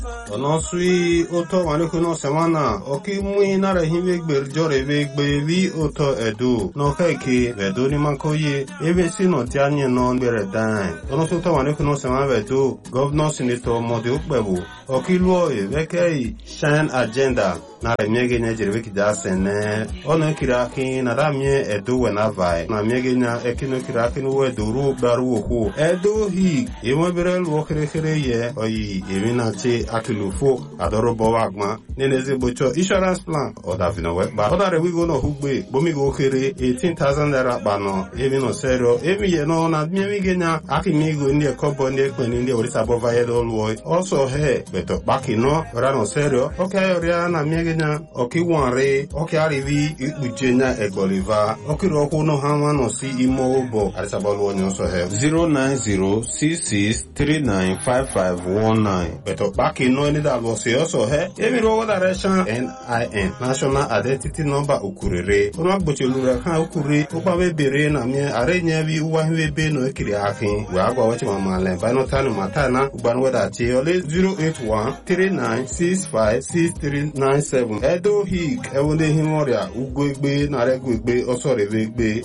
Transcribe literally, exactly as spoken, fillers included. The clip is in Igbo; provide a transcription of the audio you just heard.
Ono sui oto malekuno semana oki mui nare hive gber jore ve gbe vi oto edu no keke vedu ni mankoye ebe sino tianye non bere dan ono soto malekuno semana vedu governor senator modi ukbebu oki luo e veke shine agenda na miege nya jirwe kida sene ono kiraki na ramye edu wena vai na miege nya ekino kiraki no edu ru daru ho edu hi imo bere luo kere kere ye oyi emina che akilufo adoro bowagma neneze bocho insurance plan oda vino we ba oda re we go no hugbe bomi go kere eighteen thousand naira bano emi no serio emi ye no na miege nya akimi go ndi kobo ndi ekweni ndi orisa bova ye do luo also he beto baki no ora no serio okay ora na miege nya oki wanre oki arivi ikpujenya egboliva oki roku no hama no si imo obo arisabolu onyo so he zero nine zero six six three nine five five one nine beto baki no any that was also he emi ro direction N I N national identity number ukurere ono agboche lura kan ukure opa we bere na mi are nya bi uwa we be no ekiri akin we agwa wachi mama le ba no tanu matana ugban weda ti ole zero eight one three nine six five six three nine seven edo hik ewonde himoria ugwegbe na regwegbe osore vegbe